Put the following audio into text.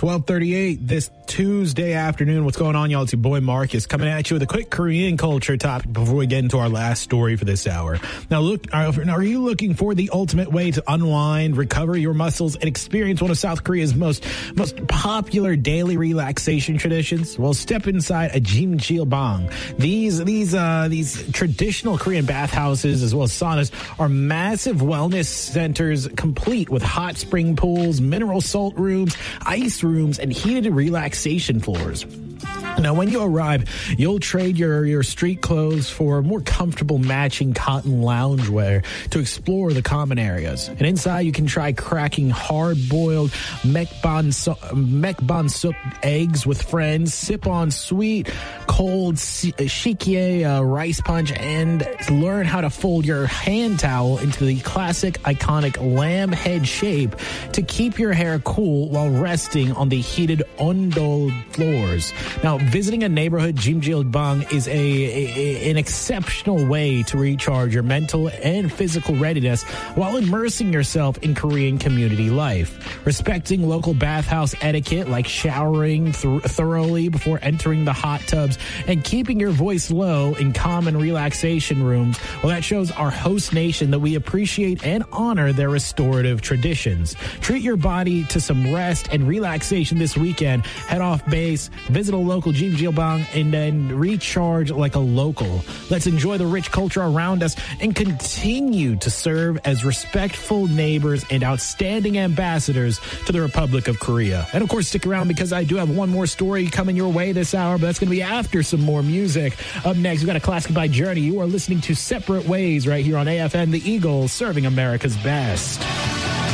12:38 this Tuesday afternoon. What's going on, y'all? It's your boy Marcus coming at you with a quick Korean culture topic before we get into our last story for this hour. Now, look, are you looking for the ultimate way to unwind, recover your muscles, and experience one of South Korea's most popular daily relaxation traditions? Well, step inside a Jimjilbang. These traditional Korean bathhouses as well as saunas are massive wellness centers complete with hot spring pools, mineral salt rooms, ice rooms, and heated relaxation floors. Now, when you arrive, you'll trade your street clothes for more comfortable matching cotton loungewear to explore the common areas. And inside, you can try cracking hard-boiled mekban soup eggs with friends, sip on sweet, cold shikye rice punch, and learn how to fold your hand towel into the classic, iconic lamb head shape to keep your hair cool while resting on the heated ondol floors. Now, visiting a neighborhood Jimjilbang is an exceptional way to recharge your mental and physical readiness while immersing yourself in Korean community life. Respecting local bathhouse etiquette like showering thoroughly before entering the hot tubs and keeping your voice low in common relaxation rooms, well, that shows our host nation that we appreciate and honor their restorative traditions. Treat your body to some rest and relaxation this weekend. Head off base, visit a local Jimjilbang, and then recharge like a local. Let's enjoy the rich culture around us and continue to serve as respectful neighbors and outstanding ambassadors to the Republic of Korea. And of course, stick around because I do have one more story coming your way this hour, but that's going to be after some more music. Up next, we've got a classic by Journey. You are listening to Separate Ways right here on AFM The Eagle, serving America's best.